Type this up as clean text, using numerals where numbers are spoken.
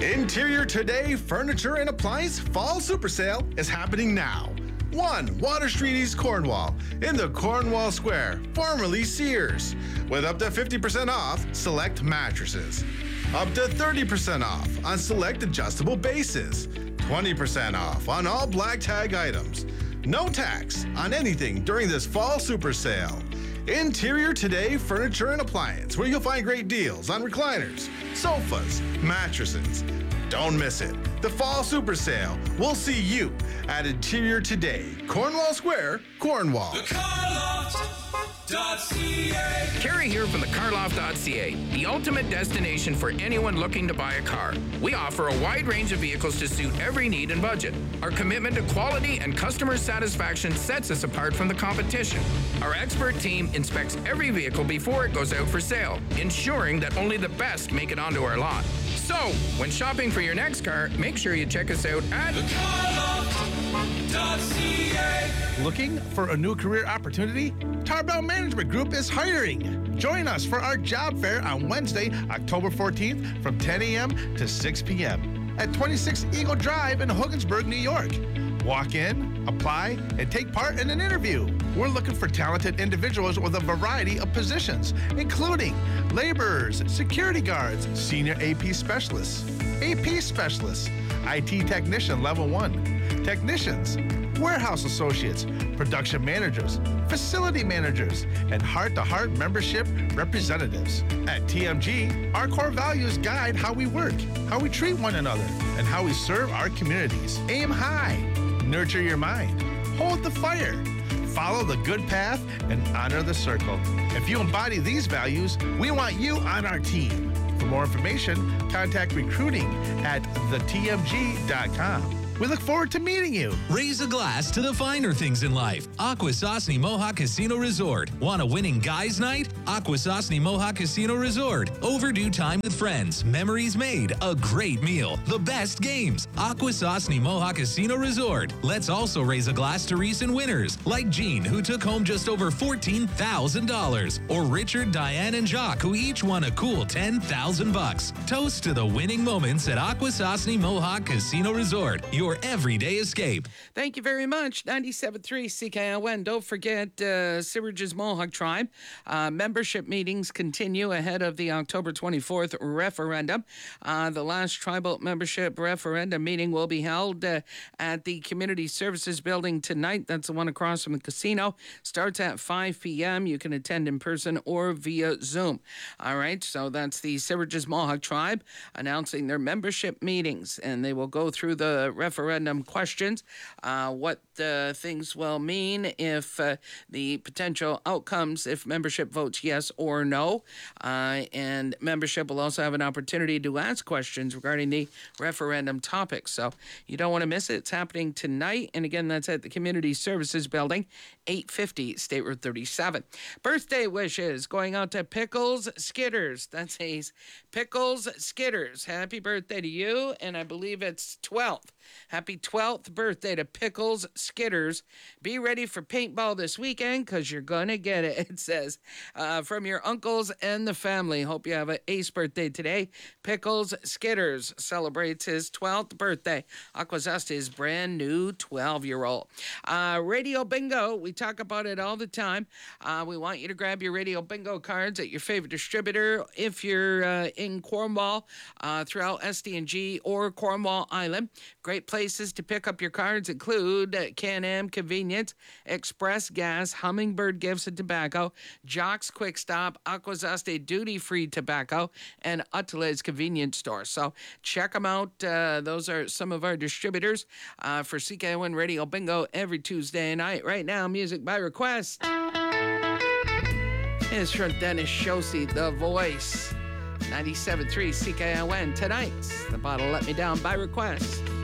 Interior Today Furniture and Appliance Fall Super Sale is happening now. 1 Water Street East Cornwall in the Cornwall Square, formerly Sears, with up to 50% off select mattresses. Up to 30% off on select adjustable bases. 20% off on all black tag items. No tax on anything during this fall super sale. Interior Today Furniture and Appliance, where you'll find great deals on recliners, sofas, mattresses. Don't miss it. The fall super sale. We'll see you at Interior Today, Cornwall Square, Cornwall. Kerry here from the Carloft.ca, the ultimate destination for anyone looking to buy a car. We offer a wide range of vehicles to suit every need and budget. Our commitment to quality and customer satisfaction sets us apart from the competition. Our expert team inspects every vehicle before it goes out for sale, ensuring that only the best make it onto our lot. So, when shopping for your next car, make sure you check us out at thecarloft.ca. Looking for a new career opportunity? Tarbell Management Group is hiring. Join us for our job fair on Wednesday, October 14th from 10 a.m. to 6 p.m. at 26 Eagle Drive in Hogansburg, New York. Walk in, apply, and take part in an interview. We're looking for talented individuals with a variety of positions, including laborers, security guards, senior AP specialists, IT technician level 1, technicians, warehouse associates, production managers, facility managers, and heart-to-heart membership representatives. At TMG, our core values guide how we work, how we treat one another, and how we serve our communities. Aim high, nurture your mind, hold the fire, follow the good path, and honor the circle. If you embody these values, we want you on our team. For more information, contact recruiting at thetmg.com. We look forward to meeting you. Raise a glass to the finer things in life. Akwesasne Mohawk Casino Resort. Want a winning guys' night? Akwesasne Mohawk Casino Resort. Overdue time with friends. Memories made. A great meal. The best games. Akwesasne Mohawk Casino Resort. Let's also raise a glass to recent winners, like Jean, who took home just over $14,000. Or Richard, Diane, and Jacques, who each won a cool $10,000. Toast to the winning moments at Akwesasne Mohawk Casino Resort. Your everyday escape. Thank you very much. 97.3 CKLN. Don't forget Sewardge's Mohawk Tribe. Membership meetings continue ahead of the October 24th referendum. The last tribal membership referendum meeting will be held at the Community Services Building tonight. That's the one across from the casino. Starts at 5 p.m. You can attend in person or via Zoom. All right, so that's the Sewardge's Mohawk Tribe announcing their membership meetings, and they will go through the referendum questions, what things will mean if the potential outcomes, if membership votes yes or no. And membership will also have an opportunity to ask questions regarding the referendum topics. So you don't want to miss it. It's happening tonight. And again, that's at the Community Services Building, 850 State Road 37. Birthday wishes going out to Pickles Skitters. That's Pickles Skitters. Happy birthday to you. And I believe it's 12th. Happy 12th birthday to Pickles Skitters. Be ready for paintball this weekend because you're going to get it. It says, from your uncles and the family. Hope you have an ace birthday today. Pickles Skitters celebrates his 12th birthday. Akwesasne's brand new 12-year-old. Radio Bingo. We talk about it all the time. We want you to grab your Radio Bingo cards at your favorite distributor. If you're in Cornwall, throughout SD&G or Cornwall Island, great places to pick up your cards include Can-Am Convenience, Express Gas, Hummingbird Gifts and Tobacco, Jock's Quick Stop, Akwesasne Duty Free Tobacco, and Utale's Convenience Store. So check them out. Those are some of our distributors for CKON Radio Bingo every Tuesday night. Right now, music by request is from Dennis Shosey, The Voice. 97.3 CKON. Tonight's The Bottle Let Me Down by request.